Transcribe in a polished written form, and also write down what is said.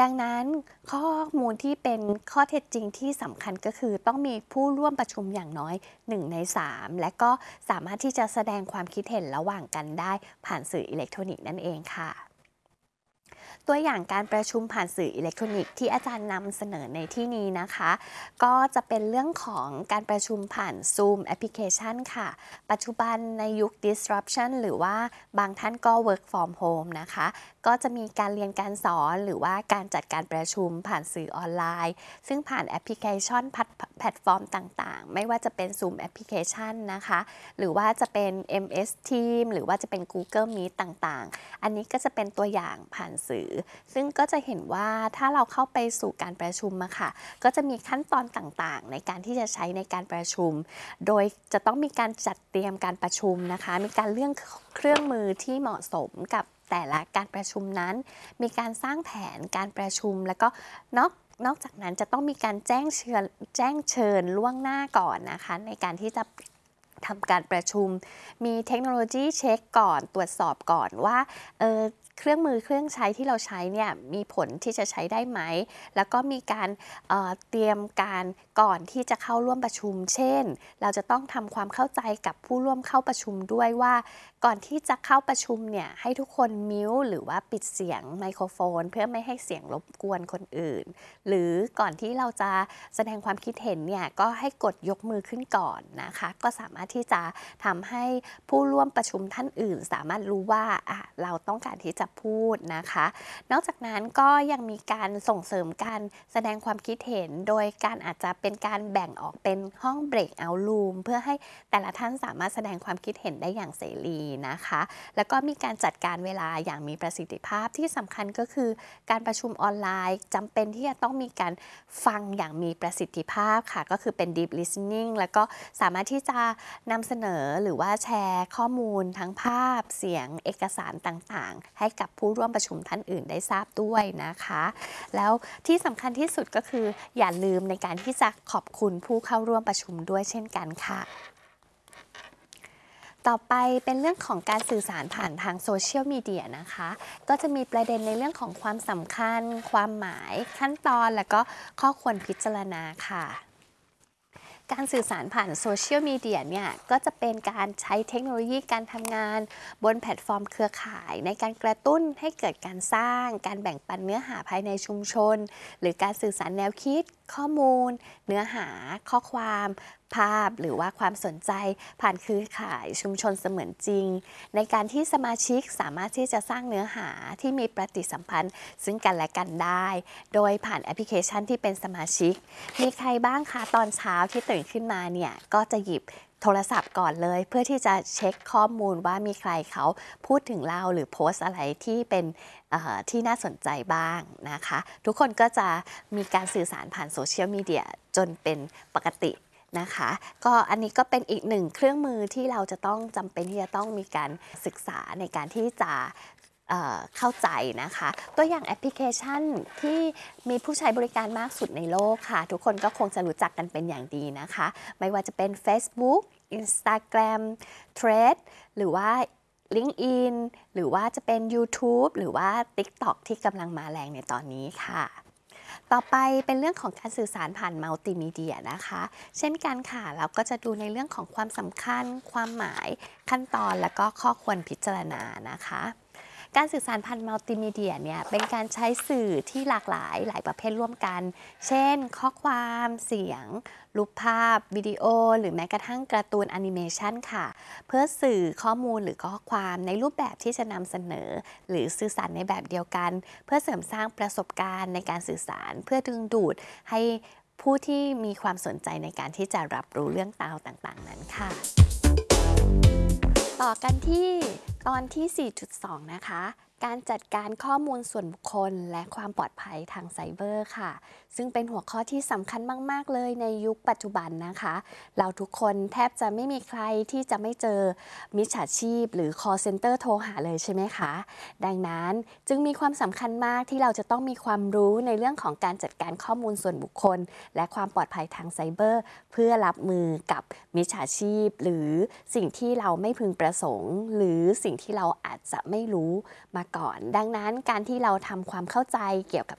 ดังนั้นข้อมูลที่เป็นข้อเท็จจริงที่สำคัญก็คือต้องมีผู้ร่วมประชุมอย่างน้อย1ใน3และก็สามารถที่จะแสดงความคิดเห็นระหว่างกันได้ผ่านสื่ออิเล็กทรอนิกส์นั่นเองค่ะตัวอย่างการประชุมผ่านสื่ออิเล็กทรอนิกส์ที่อาจารย์นำเสนอในที่นี้นะคะก็จะเป็นเรื่องของการประชุมผ่าน Zoom แอปพลิเคชันค่ะปัจจุบันในยุค disruption หรือว่าบางท่านก็ work from home นะคะก็จะมีการเรียนการสอนหรือว่าการจัดการประชุมผ่านสื่อออนไลน์ซึ่งผ่านแอปพลิเคชันแพลตฟอร์มต่างๆไม่ว่าจะเป็น Zoom แอปพลิเคชันนะคะหรือว่าจะเป็น MS Team หรือว่าจะเป็น Google Meet ต่างๆอันนี้ก็จะเป็นตัวอย่างผ่านสื่อซึ่งก็จะเห็นว่าถ้าเราเข้าไปสู่การประชุมอะค่ะก็จะมีขั้นตอนต่างๆในการที่จะใช้ในการประชุมโดยจะต้องมีการจัดเตรียมการประชุมนะคะมีการเลือกเครื่องมือที่เหมาะสมกับแต่ละการประชุมนั้นมีการสร้างแผนการประชุมแล้วก็นอกจากนั้นจะต้องมีการแจ้งเชิญล่วงหน้าก่อนนะคะในการที่จะทำการประชุมมีเทคโนโลยีเช็คก่อนตรวจสอบก่อนว่าเครื่องมือเครื่องใช้ที่เราใช้เนี่ยมีผลที่จะใช้ได้ไหมแล้วก็มีการเตรียมการก่อนที่จะเข้าร่วมประชุมเช่นเราจะต้องทำความเข้าใจกับผู้ร่วมเข้าประชุมด้วยว่าก่อนที่จะเข้าประชุมเนี่ยให้ทุกคนมิวต์หรือว่าปิดเสียงไมโครโฟนเพื่อไม่ให้เสียงรบกวนคนอื่นหรือก่อนที่เราจะแสดงความคิดเห็นเนี่ยก็ให้กดยกมือขึ้นก่อนนะคะก็สามารถที่จะทำให้ผู้ร่วมประชุมท่านอื่นสามารถรู้ว่าเราต้องการที่จะพูดนะคะนอกจากนั้นก็ยังมีการส่งเสริมการแสดงความคิดเห็นโดยการอาจจะเป็นการแบ่งออกเป็นห้อง breakout room เพื่อให้แต่ละท่านสามารถแสดงความคิดเห็นได้อย่างเสรีนะคะแล้วก็มีการจัดการเวลาอย่างมีประสิทธิภาพที่สำคัญก็คือการประชุมออนไลน์จำเป็นที่จะต้องมีการฟังอย่างมีประสิทธิภาพค่ะก็คือเป็น deep listening แล้วก็สามารถที่จะนำเสนอหรือว่าแชร์ข้อมูลทั้งภาพเสียงเอกสารต่างๆให้กับผู้ร่วมประชุมท่านอื่นได้ทราบด้วยนะคะแล้วที่สำคัญที่สุดก็คืออย่าลืมในการที่จะขอบคุณผู้เข้าร่วมประชุมด้วยเช่นกันค่ะต่อไปเป็นเรื่องของการสื่อสารผ่านทางโซเชียลมีเดียนะคะก็จะมีประเด็นในเรื่องของความสำคัญความหมายขั้นตอนและก็ข้อควรพิจารณาค่ะการสื่อสารผ่านโซเชียลมีเดียเนี่ยก็จะเป็นการใช้เทคโนโลยีการทำงานบนแพลตฟอร์มเครือข่ายในการกระตุ้นให้เกิดการสร้างการแบ่งปันเนื้อหาภายในชุมชนหรือการสื่อสารแนวคิดข้อมูลเนื้อหาข้อความภาพหรือว่าความสนใจผ่านเครือข่ายชุมชนเสมือนจริงในการที่สมาชิกสามารถที่จะสร้างเนื้อหาที่มีปฏิสัมพันธ์ซึ่งกันและกันได้โดยผ่านแอปพลิเคชันที่เป็นสมาชิกมีใครบ้างคะตอนเช้าที่ตื่นขึ้นมาเนี่ยก็จะหยิบโทรศัพท์ก่อนเลยเพื่อที่จะเช็คข้อมูลว่ามีใครเขาพูดถึงเราหรือโพสต์อะไรที่เป็นที่น่าสนใจบ้างนะคะทุกคนก็จะมีการสื่อสารผ่านโซเชียลมีเดียจนเป็นปกตินะคะก็อันนี้ก็เป็นอีกหนึ่งเครื่องมือที่เราจะต้องจำเป็นที่จะต้องมีการศึกษาในการที่จะเข้าใจนะคะตัวอย่างแอปพลิเคชันที่มีผู้ใช้บริการมากสุดในโลกค่ะทุกคนก็คงจะรู้จักกันเป็นอย่างดีนะคะไม่ว่าจะเป็น Facebook Instagram Threads หรือว่า LinkedIn หรือว่าจะเป็น YouTube หรือว่า TikTok ที่กำลังมาแรงในตอนนี้ค่ะต่อไปเป็นเรื่องของการสื่อสารผ่านมัลติมีเดียนะคะเช่นกันค่ะเราก็จะดูในเรื่องของความสำคัญความหมายขั้นตอนและก็ข้อควรพิจารณานะคะการสื่อสารผ่านมัลติมีเดียเนี่ยเป็นการใช้สื่อที่หลากหลายประเภทร่วมกันเช่นข้อความเสียงรูปภาพวิดีโอหรือแม้กระทั่งการ์ตูนแอนิเมชันค่ะเพื่อสื่อข้อมูลหรือข้อความในรูปแบบที่จะนำเสนอหรือสื่อสารในแบบเดียวกันเพื่อเสริมสร้างประสบการณ์ในการสื่อสารเพื่อดึงดูดให้ผู้ที่มีความสนใจในการที่จะรับรู้เรื่องราวต่างๆนั้นค่ะต่อกันที่ตอนที่ 4.2 นะคะการจัดการข้อมูลส่วนบุคคลและความปลอดภัยทางไซเบอร์ค่ะซึ่งเป็นหัวข้อที่สำคัญมากๆเลยในยุคปัจจุบันนะคะเราทุกคนแทบจะไม่มีใครที่จะไม่เจอมิจฉาชีพหรือ call center โทรหาเลยใช่ไหมคะดังนั้นจึงมีความสำคัญมากที่เราจะต้องมีความรู้ในเรื่องของการจัดการข้อมูลส่วนบุคคลและความปลอดภัยทางไซเบอร์เพื่อรับมือกับมิจฉาชีพหรือสิ่งที่เราไม่พึงประสงค์หรือสิ่งที่เราอาจจะไม่รู้มาก่อนดังนั้นการที่เราทำความเข้าใจเกี่ยวกับ